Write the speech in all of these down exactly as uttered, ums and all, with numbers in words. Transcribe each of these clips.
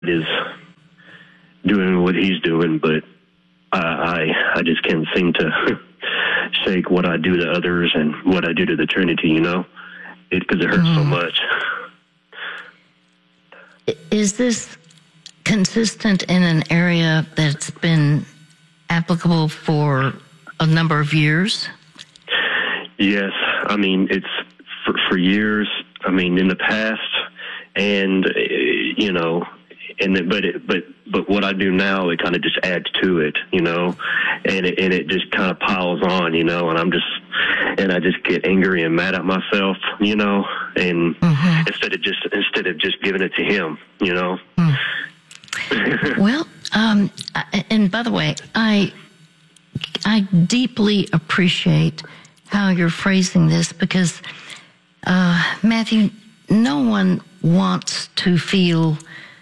is doing what he's doing, but I I, I just can't seem to shake what I do to others and what I do to the Trinity, you know, because it, it hurts mm. so much. Is this consistent in an area that's been applicable for a number of years? Yes. I mean, it's for, for years. I mean, in the past, and, uh, you know, and it, but it, but but what I do now, it kind of just adds to it, you know, and it, and it just kind of piles on, you know, and I'm just, and I just get angry and mad at myself, you know, and mm-hmm. instead of just instead of just giving it to him, you know. Mm. Well, um, and by the way, I I deeply appreciate how you're phrasing this, because uh, Matthew, no one wants to feel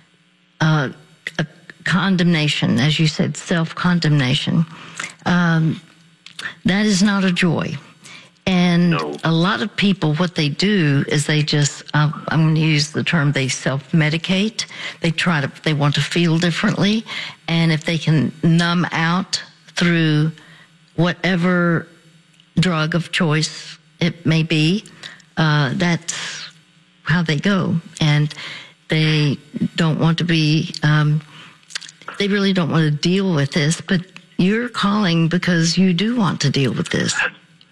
uh, a condemnation, as you said, self-condemnation. Um, that is not a joy. And no. a lot of people, what they do is they just, uh, I'm going to use the term, they self-medicate. They try to, they want to feel differently. And if they can numb out through whatever drug of choice it may be, uh, that's how they go. And they don't want to be, um, they really don't want to deal with this, but you're calling because you do want to deal with this.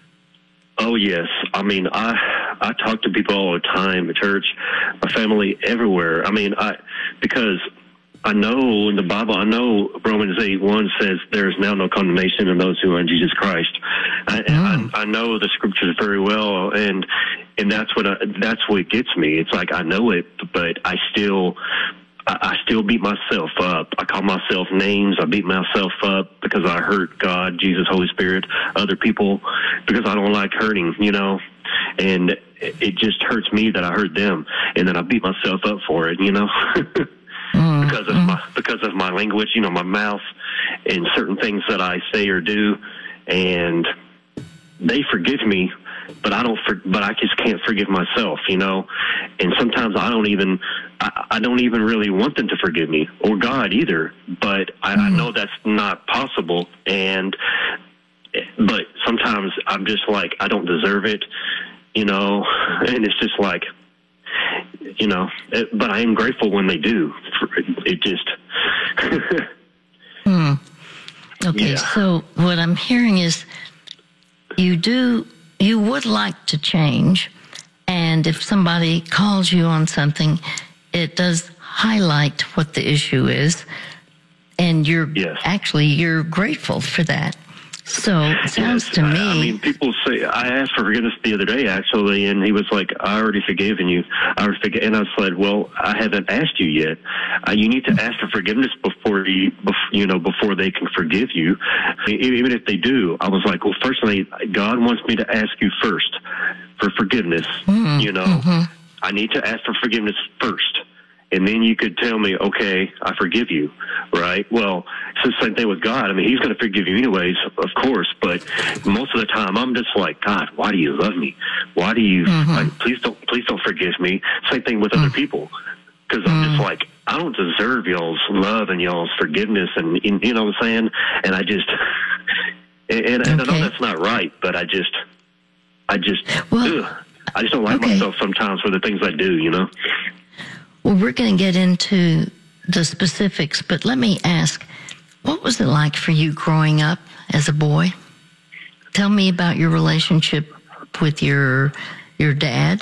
Oh, yes. I mean, I I talk to people all the time at church, my family, everywhere. I mean, I because I know in the Bible, I know Romans eight one says there is now no condemnation in those who are in Jesus Christ. I, mm. I, I know the scriptures very well, and and that's what I, that's what gets me. It's like I know it, but I still I, I still beat myself up. I call myself names. I beat myself up because I hurt God, Jesus, Holy Spirit, other people, because I don't like hurting, you know. And it just hurts me that I hurt them, and then I beat myself up for it, you know. Mm, because of mm. my because of my language, you know, my mouth, and certain things that I say or do, and they forgive me, but I don't. For, but I just can't forgive myself, you know. And sometimes I don't even I, I don't even really want them to forgive me, or God either. But I, mm. I know that's not possible, and but sometimes I'm just like I don't deserve it, you know, and it's just like. You know, it, but I am grateful when they do. It just. hmm. Okay, yeah. So what I'm hearing is you do, you would like to change, and if somebody calls you on something, it does highlight what the issue is, and you're yes. actually, you're grateful for that. So it sounds yes, to me. I, I mean, people say, I asked for forgiveness the other day, actually, and he was like, I already forgiven you. I already forg-. And I said, well, I haven't asked you yet. Uh, you need to ask for forgiveness before you, you know, before they can forgive you. Even if they do, I was like, well, firstly, God wants me to ask you first for forgiveness. Mm-hmm. You know, mm-hmm. I need to ask for forgiveness first. And then you could tell me, okay, I forgive you, right? Well, it's the same thing with God. I mean, he's going to forgive you anyways, of course, but most of the time I'm just like, God, why do you love me? Why do you, mm-hmm. like, please don't, please don't forgive me. Same thing with mm-hmm. other people, because I'm mm-hmm. just like, I don't deserve y'all's love and y'all's forgiveness, and, and you know what I'm saying? And I just, and, and, okay. and I know that's not right, but I just, I just, well, ugh, I just don't like okay. myself sometimes for the things I do, you know? Well, we're going to get into the specifics, but let me ask, what was it like for you growing up as a boy? Tell me about your relationship with your your dad.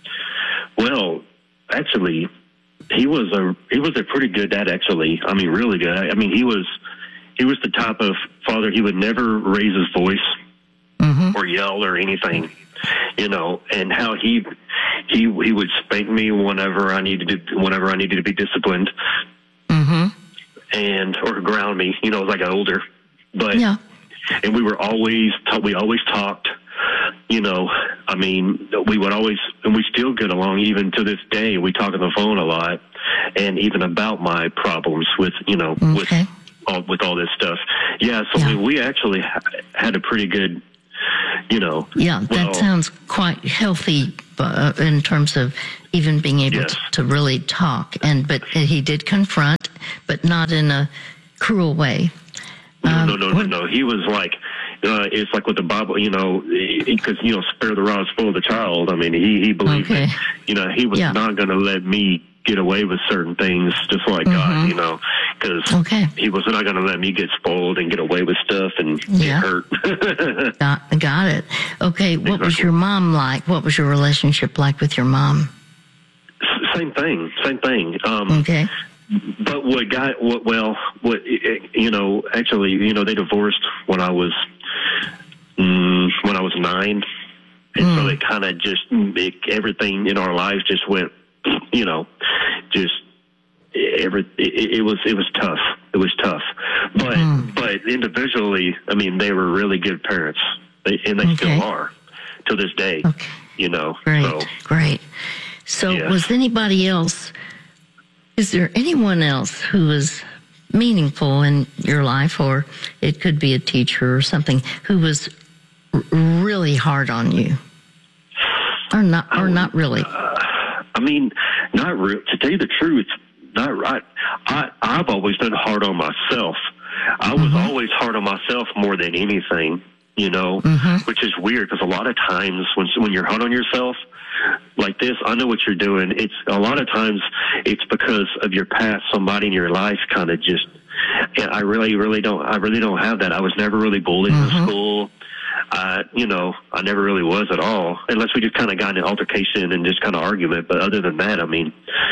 Well, actually, he was a he was a pretty good dad. Actually, I mean, really good. I mean, he was he was the type of father, he would never raise his voice mm-hmm. or yell or anything. You know, and how he he he would spank me whenever I needed to, whenever I needed to be disciplined, mm-hmm. and or ground me. You know, as I got older, but yeah. and we were always we always talked. You know, I mean, we would always, and we still get along even to this day. We talk on the phone a lot, and even about my problems with you know okay. with all, with all this stuff. Yeah, so yeah. We, we actually had a pretty good. You know, yeah, that well, sounds quite healthy uh, in terms of even being able Yes. to, to really talk. And but he did confront, but not in a cruel way. No, Um, no, no, no, what- no. He was like, uh, it's like with the Bible, you know, because, you know, spare the rod, spoil the child. I mean, he, he believed Okay. that, you know, he was Yeah. not going to let me get away with certain things, just like God, you know, because Okay. he was not going to let me get spoiled and get away with stuff and Yeah. get hurt. Got, got it. Okay, what was Exactly. your mom like? What was your relationship like with your mom? Same thing, same thing. Um, Okay. But what got what? Well, what you know? Actually, you know, they divorced when I was mm, when I was nine, and Mm. so it kind of just it, everything in our lives just went, you know, just every. It, it was it was tough. It was tough, but Mm. but individually, I mean, they were really good parents, they, and they Okay. still are to this day. Okay. You know, Great. so Great. So Yes. was anybody else, is there anyone else who was meaningful in your life, or it could be a teacher or something, who was r- really hard on you? Or not, or not really? I mean, not real. To tell you the truth, not right. I I've always been hard on myself. I was Mm-hmm. always hard on myself more than anything, you know, Mm-hmm. which is weird because a lot of times when when you're hard on yourself like this, I know what you're doing. It's a lot of times it's because of your past. Somebody in your life kind of just. And I really, really don't. I really don't have that. I was never really bullied Mm-hmm. in school. I, you know, I never really was at all, unless we just kind of got in an altercation and just kind of argument. But other than that, I mean,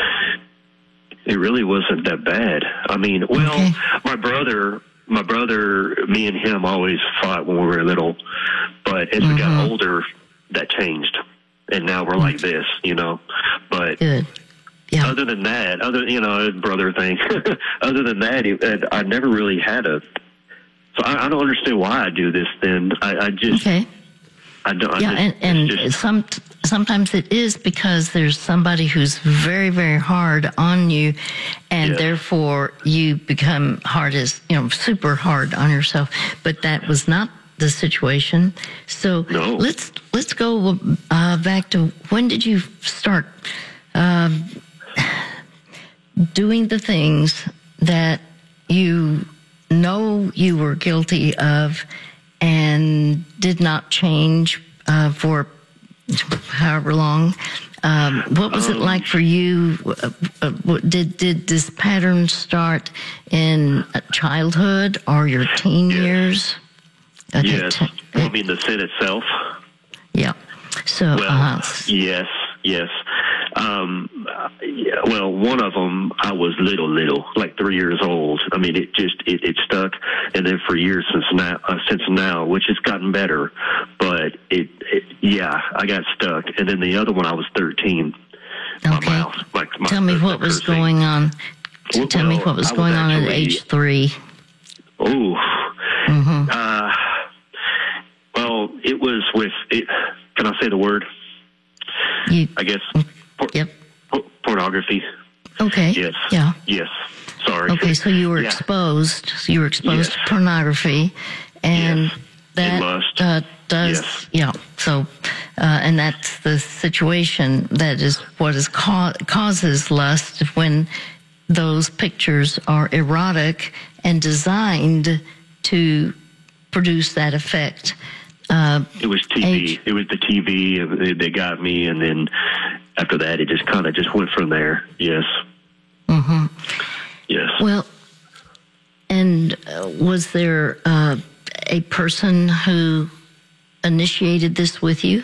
it really wasn't that bad. I mean, well, Okay. my brother, my brother, me and him always fought when we were little, but as we got Mhm. older, that changed, and now we're like this, you know. But Good. Yeah. other than that, other you know, brother thing. Other than that, it, I never really had a. So I, I don't understand why I do this. Then I, I just, Okay. I don't. I Yeah, just, and, and it's just, some sometimes it is because there's somebody who's very, very hard on you, and Yes. therefore you become hard as you know, super hard on yourself. But that was not the situation. So No. let's let's go uh, back to when did you start um, doing the things that you know you were guilty of and did not change uh, for however long. Um, what was it Um, like for you? Uh, uh, what- Did did this pattern start in childhood or your teen Yes. years? Okay, yes. t- I mean, the sin itself. yeah. So, Well, uh, yes, yes. Um, uh, yeah, well, one of them, I was little, little, like three years old. I mean, it just it, it stuck, and then for years since now, uh, since now, which has gotten better, but it, it, yeah, I got stuck. And then the other one, I was thirteen. My okay. mouth, my, my, Tell me the- what the was cursing. going on. Well, Tell me what was I was going on at actually- age three. Oh, Mm-hmm. uh, well, it was with it. Can I say the word? You, I guess. Por- yep. por- pornography. Okay. Yes. Yeah. Yes. Sorry. Okay, so you were Yeah. exposed. So you were exposed Yes. to pornography, and Yes. that And lust. uh, does, Yes. yeah. So, uh, and that's the situation that is what is ca- causes lust when those pictures are erotic and designed to produce that effect. Uh, It was T V. Age. It was the T V. and They they got me, and then after that, it just kind of just went from there. Yes. mhm. Yes. Well, and uh, was there uh, a person who initiated this with you?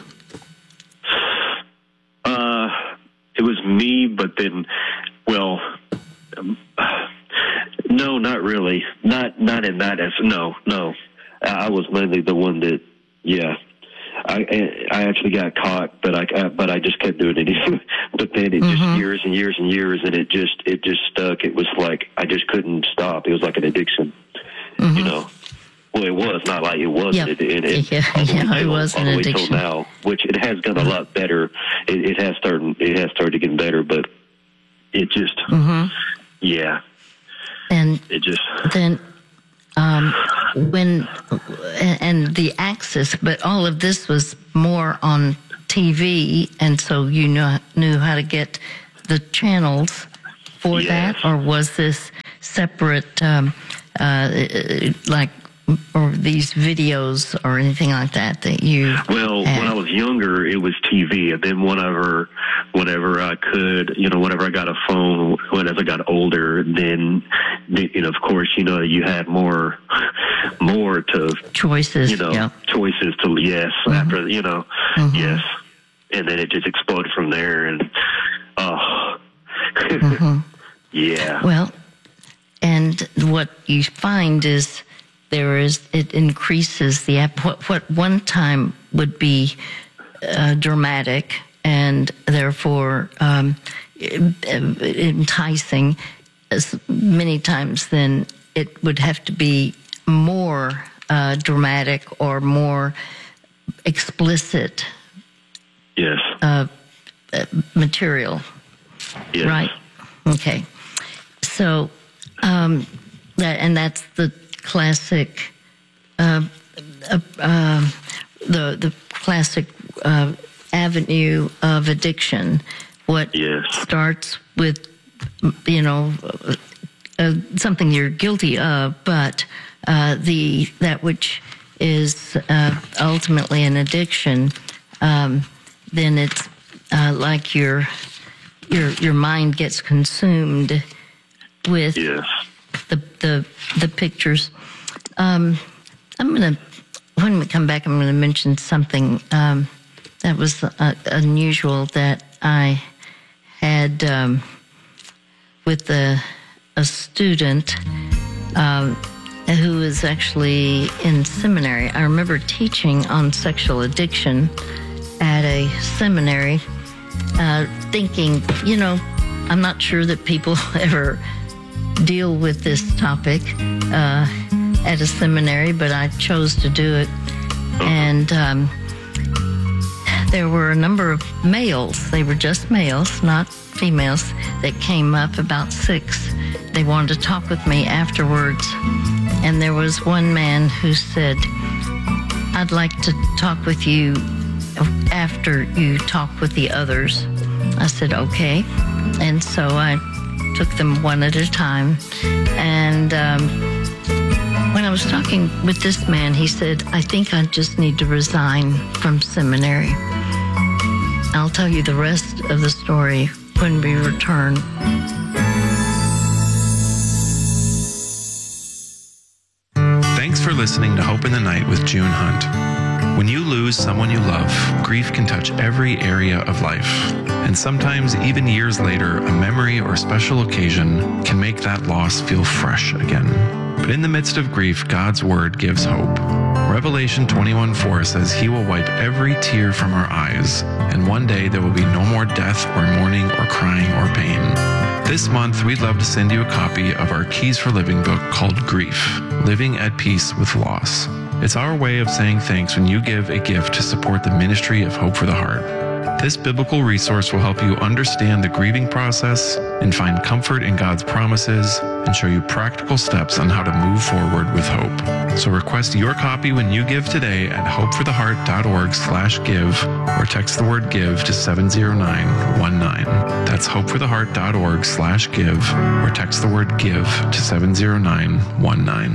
Uh, it was me, but then, well, um, no, not really. Not not in that as no, no. I I was mainly the one that, yeah. I I actually got caught, but I uh, but I just kept doing it. But then it Mhm. just years and years and years, and it just it just stuck. It was like I just couldn't stop. It was like an addiction, Mhm. you know. Well, it was not like it wasn't. Yep. It, it, it, Yeah, all the way yeah, it till- was all an the way addiction. till now, which it has gotten a lot better. It, it has started. It has started getting better, but it just, Mm-hmm. yeah, And it just. then um, when and the axis, but all of this was more on T V, and so you know, knew how to get the channels for Yes. that, or was this separate, um, uh, like, or these videos or anything like that that you Well, had? when I was younger, it was T V, and then whenever, whenever I could, you know, whenever I got a phone, whenever I got older, then, then, you know, of course, you know, you had more, more to, choices, you know, yeah. choices to yes Mhm. after, you know, Mhm. yes, and then it just exploded from there, and oh, Mhm. yeah, Well, and what you find is there is, it increases the, app- what, what one time would be uh, dramatic and therefore um, enticing, as many times then it would have to be more uh, dramatic or more explicit yes, uh, material. yes, Right. Okay. So, um, that, and that's the classic, uh, uh, uh, the the classic uh, avenue of addiction. What Yes. starts with, you know, uh, something you're guilty of, but uh, the that which is uh, ultimately an addiction, um, then it's uh, like your your your mind gets consumed with yes. the the the pictures. Um, I'm gonna when we come back, I'm gonna mention something um, that was uh, unusual that I had um, with a a student um, who was actually in seminary. I remember teaching on sexual addiction at a seminary, uh, thinking, you know, I'm not sure that people ever deal with this topic uh, at a seminary, but I chose to do it. And um, there were a number of males, they were just males, not females, that came up, about six. They wanted to talk with me afterwards. And there was one man who said, I'd like to talk with you after you talk with the others. I said, okay. And so I took them one at a time. And um, when I was talking with this man, he said, I think I just need to resign from seminary. I'll tell you the rest of the story when we return. Thanks for listening to Hope in the Night with June Hunt. When you lose someone you love, grief can touch every area of life. And sometimes, even years later, a memory or special occasion can make that loss feel fresh again. But in the midst of grief, God's word gives hope. Revelation twenty-one four says he will wipe every tear from our eyes, and one day there will be no more death or mourning or crying or pain. This month, we'd love to send you a copy of our Keys for Living book called Grief, Living at Peace with Loss. It's our way of saying thanks when you give a gift to support the ministry of Hope for the Heart. This biblical resource will help you understand the grieving process and find comfort in God's promises and show you practical steps on how to move forward with hope. So request your copy when you give today at hopefortheheart.org slash give or text the word give to seven zero nine one nine. That's hopefortheheart.org slash give or text the word give to seven zero nine one nine.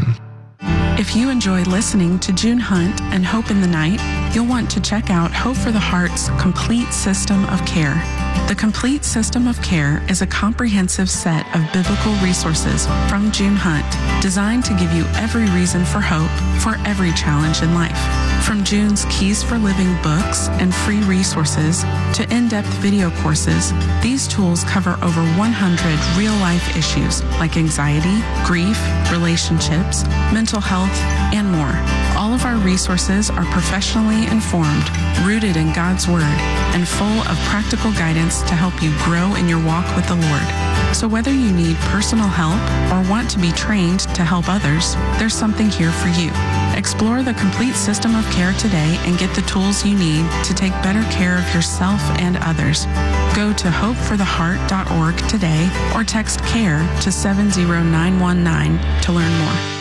If you enjoy listening to June Hunt and Hope in the Night, you'll want to check out Hope for the Heart's Complete System of Care. The Complete System of Care is a comprehensive set of biblical resources from June Hunt, designed to give you every reason for hope for every challenge in life. From June's Keys for Living books and free resources to in-depth video courses, these tools cover over one hundred real-life issues like anxiety, grief, relationships, mental health, and more. All of our resources are professionally informed, rooted in God's Word, and full of practical guidance to help you grow in your walk with the Lord. So whether you need personal help or want to be trained to help others, there's something here for you. Explore the Complete System of Care today and get the tools you need to take better care of yourself and others. Go to hope for the heart dot org today or text CARE to seven zero nine one nine to learn more.